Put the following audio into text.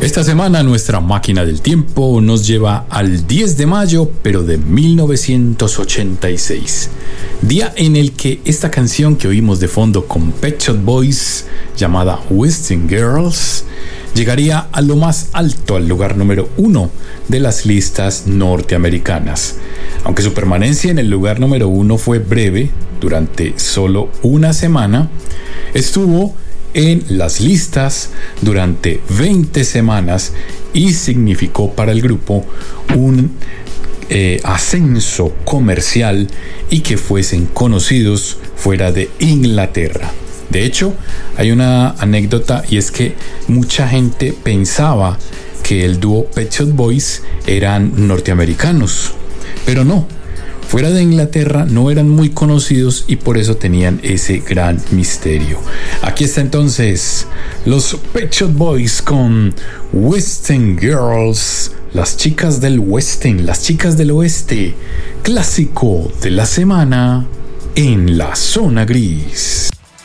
Esta semana nuestra máquina del tiempo nos lleva al 10 de mayo, pero de 1986. Día en el que esta canción que oímos de fondo con Pet Shop Boys, llamada Western Girls, llegaría a lo más alto, al lugar número 1 de las listas norteamericanas. Aunque su permanencia en el lugar número 1 fue breve, durante solo una semana, estuvo en las listas durante 20 semanas y significó para el grupo un ascenso comercial y que fuesen conocidos fuera de Inglaterra. De hecho, hay una anécdota, y es que mucha gente pensaba que el dúo Pet Shop Boys eran norteamericanos, pero no. Fuera de Inglaterra no eran muy conocidos y por eso tenían ese gran misterio. Aquí está entonces los Pet Shop Boys con Western Girls, las chicas del Western, las chicas del oeste, clásico de la semana en la zona gris.